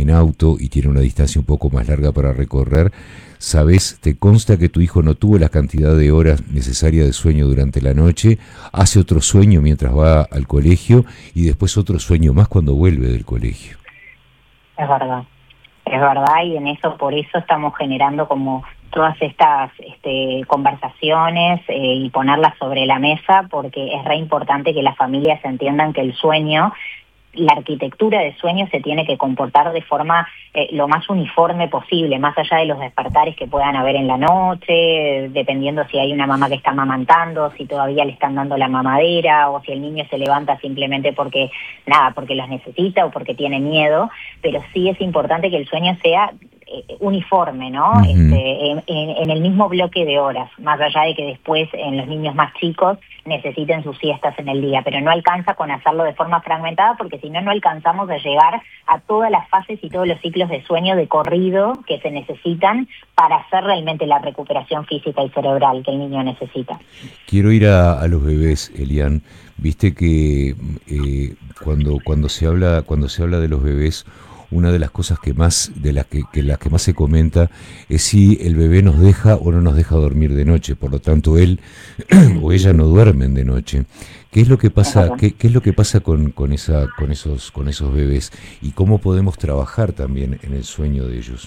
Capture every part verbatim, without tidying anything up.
en auto y tiene una distancia un poco más larga para recorrer, ¿sabés, te consta que tu hijo no tuvo la cantidad de horas necesarias de sueño durante la noche, hace otro sueño mientras va al colegio y después otro sueño más cuando vuelve del colegio? Es verdad, es verdad, y en eso, por eso estamos generando como todas estas este, conversaciones eh, y ponerlas sobre la mesa, porque es re importante que las familias entiendan que el sueño, la arquitectura del sueño se tiene que comportar de forma eh, lo más uniforme posible, más allá de los despertares que puedan haber en la noche, dependiendo si hay una mamá que está amamantando, si todavía le están dando la mamadera, o si el niño se levanta simplemente porque, nada, porque los necesita o porque tiene miedo, pero sí es importante que el sueño sea eh, uniforme, ¿no? Uh-huh. Este, en, en, en el mismo bloque de horas, más allá de que después en los niños más chicos necesiten sus siestas en el día, pero no alcanza con hacerlo de forma fragmentada, porque si no, no alcanzamos a llegar a todas las fases y todos los ciclos de sueño de corrido que se necesitan para hacer realmente la recuperación física y cerebral que el niño necesita. Quiero ir a, a los bebés, Elian. Viste que eh, cuando cuando se habla cuando se habla de los bebés, una de las cosas que más de las que, que las que más se comenta es si el bebé nos deja o no nos deja dormir de noche. Por lo tanto, él o ella no duermen de noche. ¿Qué es lo que pasa? ¿Qué, qué es lo que pasa con con esa con esos con esos bebés y cómo podemos trabajar también en el sueño de ellos?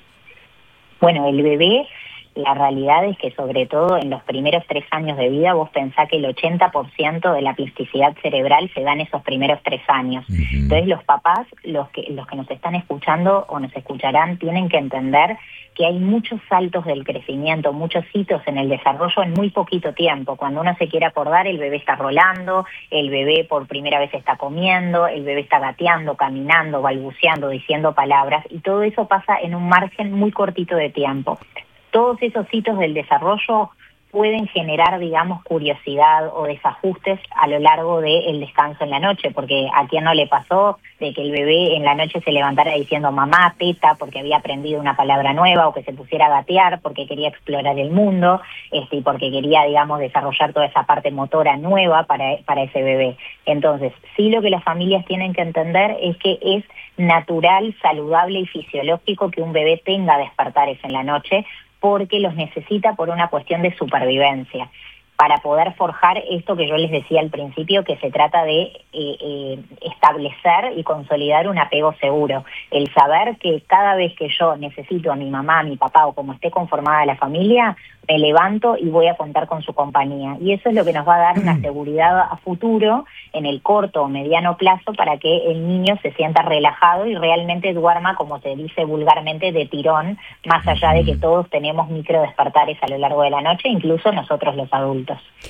Bueno, el bebé, la realidad es que sobre todo en los primeros tres años de vida, vos pensás que el ochenta por ciento de la plasticidad cerebral se da en esos primeros tres años. Uh-huh. Entonces los papás, los que, los que nos están escuchando o nos escucharán, tienen que entender que hay muchos saltos del crecimiento, muchos hitos en el desarrollo en muy poquito tiempo. Cuando uno se quiere acordar, el bebé está rolando, el bebé por primera vez está comiendo, el bebé está gateando, caminando, balbuceando, diciendo palabras, y todo eso pasa en un margen muy cortito de tiempo. Todos esos hitos del desarrollo pueden generar, digamos, curiosidad o desajustes a lo largo del descanso en la noche, porque a quien no le pasó de que el bebé en la noche se levantara diciendo mamá, teta, porque había aprendido una palabra nueva, o que se pusiera a gatear porque quería explorar el mundo, este, y porque quería, digamos, desarrollar toda esa parte motora nueva para, para ese bebé. Entonces, sí, lo que las familias tienen que entender es que es natural, saludable y fisiológico que un bebé tenga despertares en la noche, porque los necesita por una cuestión de supervivencia, para poder forjar esto que yo les decía al principio, que se trata de eh, eh, establecer y consolidar un apego seguro. El saber que cada vez que yo necesito a mi mamá, a mi papá, o como esté conformada la familia, me levanto y voy a contar con su compañía. Y eso es lo que nos va a dar una seguridad a futuro, en el corto o mediano plazo, para que el niño se sienta relajado y realmente duerma, como se dice vulgarmente, de tirón, más allá de que todos tenemos micro despertares a lo largo de la noche, incluso nosotros los adultos.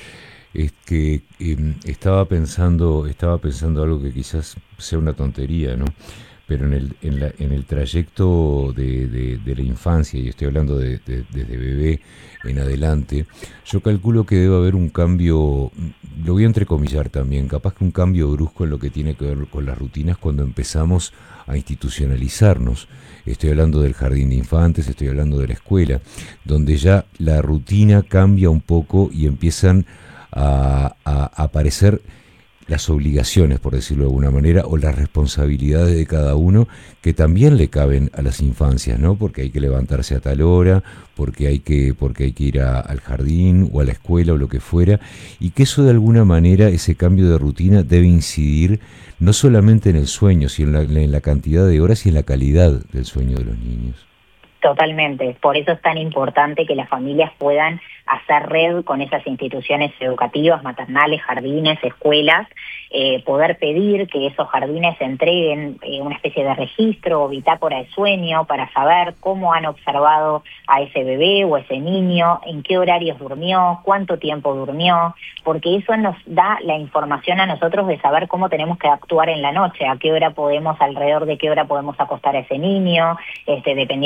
Es que eh, estaba pensando estaba pensando algo que quizás sea una tontería, ¿no? Pero en el en, la, en el trayecto de, de, de la infancia, y estoy hablando de, de, desde bebé en adelante, yo calculo que debe haber un cambio, lo voy a entrecomillar también, capaz que un cambio brusco en lo que tiene que ver con las rutinas cuando empezamos a institucionalizarnos. Estoy hablando del jardín de infantes, estoy hablando de la escuela, donde ya la rutina cambia un poco y empiezan a, a, a aparecer las obligaciones, por decirlo de alguna manera, o las responsabilidades de cada uno, que también le caben a las infancias, ¿no? Porque hay que levantarse a tal hora, porque hay que, porque hay que ir a, al jardín o a la escuela o lo que fuera, y que eso de alguna manera, ese cambio de rutina debe incidir no solamente en el sueño, sino en la, en la cantidad de horas y en la calidad del sueño de los niños. Totalmente, por eso es tan importante que las familias puedan hacer red con esas instituciones educativas, maternales, jardines, escuelas, eh, poder pedir que esos jardines entreguen eh, una especie de registro o bitácora de sueño para saber cómo han observado a ese bebé o ese niño, en qué horarios durmió, cuánto tiempo durmió, porque eso nos da la información a nosotros de saber cómo tenemos que actuar en la noche, a qué hora podemos, alrededor de qué hora podemos acostar a ese niño, este, dependiendo si es una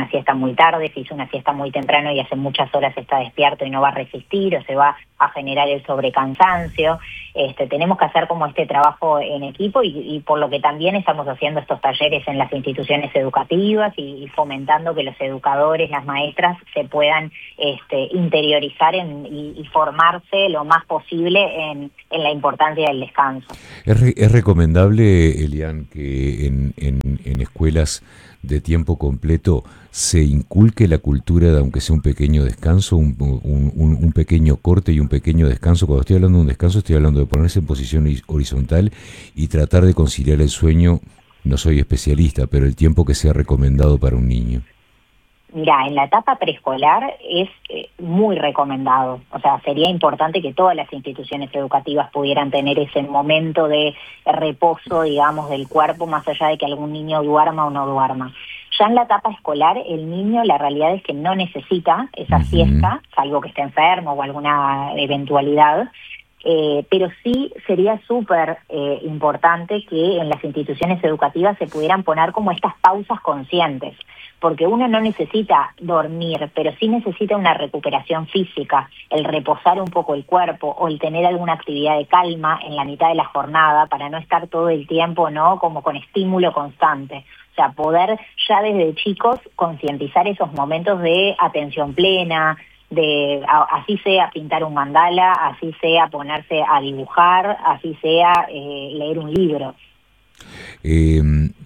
una siesta muy tarde, si hizo una siesta muy temprano y hace muchas horas está despierto y no va a resistir o se va a generar el sobrecansancio. Este, tenemos que hacer como este trabajo en equipo y, y por lo que también estamos haciendo estos talleres en las instituciones educativas y, y fomentando que los educadores, las maestras se puedan este, interiorizar en, y, y formarse lo más posible en, en la importancia del descanso. ¿Es, re, es recomendable, Elian, que en, en, en escuelas de tiempo completo se inculque la cultura de aunque sea un pequeño descanso, un, un, un, un pequeño corte y un pequeño descanso? Cuando estoy hablando de un descanso estoy hablando de ponerse en posición horizontal y tratar de conciliar el sueño. No soy especialista, pero el tiempo que sea recomendado para un niño. Mira, en la etapa preescolar es eh, muy recomendado. O sea, sería importante que todas las instituciones educativas pudieran tener ese momento de reposo, digamos, del cuerpo, más allá de que algún niño duerma o no duerma. Ya en la etapa escolar, el niño, la realidad es que no necesita esa uh-huh. siesta, salvo que esté enfermo o alguna eventualidad. Eh, pero sí sería súper eh, importante que en las instituciones educativas se pudieran poner como estas pausas conscientes, porque uno no necesita dormir, pero sí necesita una recuperación física, el reposar un poco el cuerpo o el tener alguna actividad de calma en la mitad de la jornada para no estar todo el tiempo, ¿no?, como con estímulo constante. O sea, poder ya desde chicos concientizar esos momentos de atención plena, de así sea pintar un mandala, así sea ponerse a dibujar, así sea eh, leer un libro. Eh,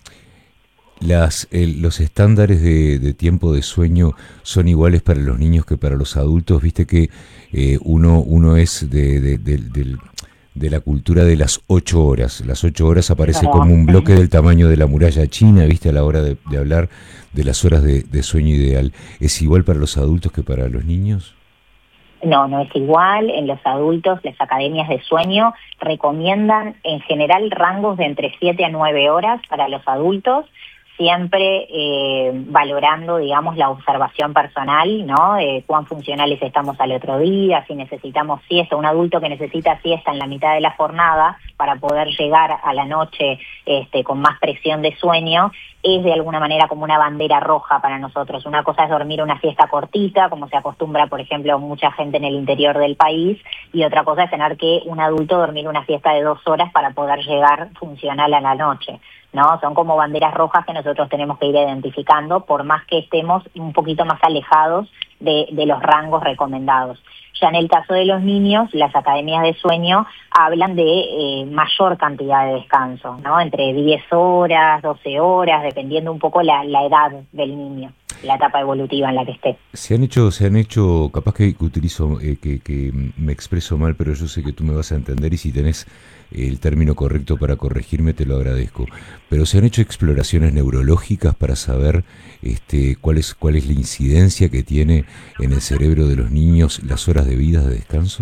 las, el, los estándares de, de tiempo de sueño son iguales para los niños que para los adultos. Viste que eh, uno, uno es de, de, de, de, de la cultura de las ocho horas. Las ocho horas aparece como un bloque del tamaño de la muralla china, viste, a la hora de, de hablar de las horas de, de sueño ideal. ¿Es igual para los adultos que para los niños? No, no es igual. En los adultos, las academias de sueño recomiendan en general rangos de entre siete a nueve horas para los adultos, siempre eh, valorando, digamos, la observación personal, ¿no? Eh, cuán funcionales estamos al otro día, si necesitamos siesta. Un adulto que necesita siesta en la mitad de la jornada para poder llegar a la noche este, con más presión de sueño, es de alguna manera como una bandera roja para nosotros. Una cosa es dormir una siesta cortita, como se acostumbra, por ejemplo, mucha gente en el interior del país, y otra cosa es tener que un adulto dormir una siesta de dos horas para poder llegar funcional a la noche, ¿no? Son como banderas rojas que nosotros tenemos que ir identificando, por más que estemos un poquito más alejados de, de los rangos recomendados. Ya en el caso de los niños, las academias de sueño hablan de eh, mayor cantidad de descanso, ¿no? Entre diez horas, doce horas, dependiendo un poco la, la edad del niño, la etapa evolutiva en la que esté. Se han hecho, se han hecho, capaz que utilizo, eh, que, que me expreso mal, pero yo sé que tú me vas a entender y si tenés el término correcto para corregirme te lo agradezco. Pero se han hecho exploraciones neurológicas para saber este, cuál es, cuál es la incidencia que tiene en el cerebro de los niños las horas de vida de descanso.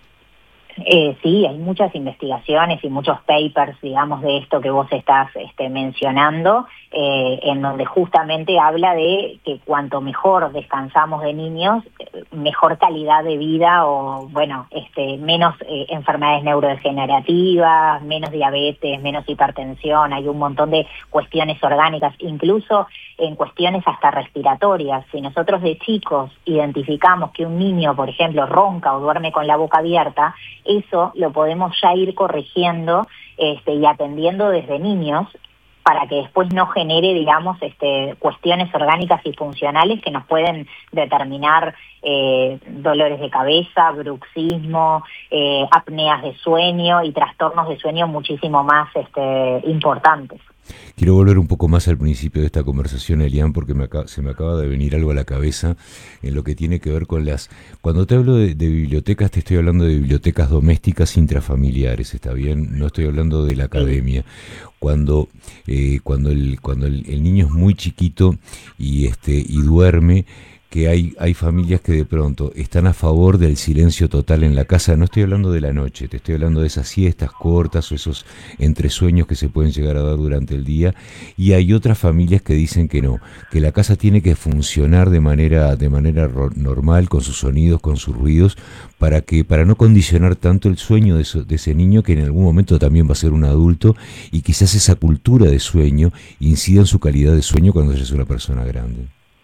Eh, sí, hay muchas investigaciones y muchos papers, digamos, de esto que vos estás este, mencionando, eh, en donde justamente habla de que cuanto mejor descansamos de niños, mejor calidad de vida o, bueno, este, menos eh, enfermedades neurodegenerativas, menos diabetes, menos hipertensión. Hay un montón de cuestiones orgánicas, incluso en cuestiones hasta respiratorias. Si nosotros de chicos identificamos que un niño, por ejemplo, ronca o duerme con la boca abierta, eso lo podemos ya ir corrigiendo este, y atendiendo desde niños para que después no genere, digamos, este, cuestiones orgánicas y funcionales que nos pueden determinar eh, dolores de cabeza, bruxismo, eh, apneas de sueño y trastornos de sueño muchísimo más este, importantes. Quiero volver un poco más al principio de esta conversación, Elian, porque me acaba, se me acaba de venir algo a la cabeza en lo que tiene que ver con las... Cuando te hablo de, de bibliotecas, te estoy hablando de bibliotecas domésticas intrafamiliares, ¿está bien? No estoy hablando de la academia. Cuando eh, cuando el cuando el, el niño es muy chiquito y este y duerme, que hay, hay familias que de pronto están a favor del silencio total en la casa. No estoy hablando de la noche, te estoy hablando de esas siestas cortas o esos entresueños que se pueden llegar a dar durante el día, y hay otras familias que dicen que no, que la casa tiene que funcionar de manera, de manera normal, con sus sonidos, con sus ruidos, para que para no condicionar tanto el sueño de, eso, de ese niño, que en algún momento también va a ser un adulto, y quizás esa cultura de sueño incida en su calidad de sueño cuando ya es una persona grande.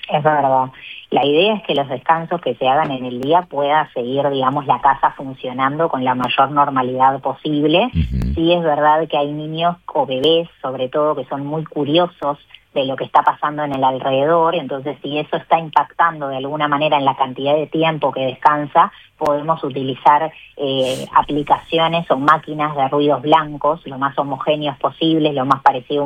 Es verdad. La idea es que los descansos que se hagan en el día pueda seguir, digamos, la casa funcionando con la mayor normalidad posible. Uh-huh. Sí es verdad que hay niños o bebés, sobre todo, que son muy curiosos de lo que está pasando en el alrededor, entonces si eso está impactando de alguna manera en la cantidad de tiempo que descansa, podemos utilizar eh, aplicaciones o máquinas de ruidos blancos, lo más homogéneos posibles, lo más parecido